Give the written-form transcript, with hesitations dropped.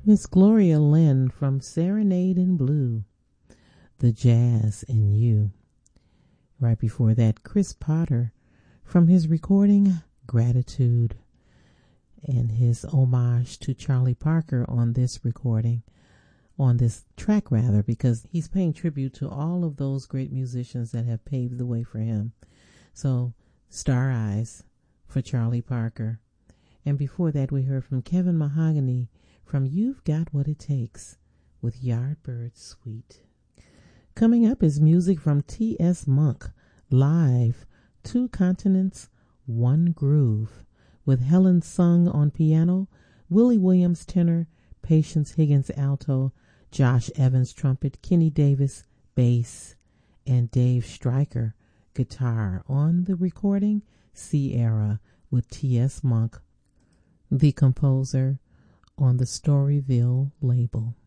Miss Gloria Lynn from Serenade in Blue, The Jazz in You. Right before that, Chris Potter from his recording Gratitude, and his homage to Charlie Parker on this recording, on this track rather, because he's paying tribute to all of those great musicians that have paved the way for him. So, Star Eyes for Charlie Parker. And before that, we heard from Kevin Mahogany from You've Got What It Takes with Yardbird Suite. Coming up is music from T.S. Monk, live, Two Continents, One Groove, with Helen Sung on piano, Willie Williams tenor, Patience Higgins alto, Josh Evans trumpet, Kenny Davis bass, and Dave Stryker guitar on the recording Sierra with T.S. Monk, the composer, on the Storyville label.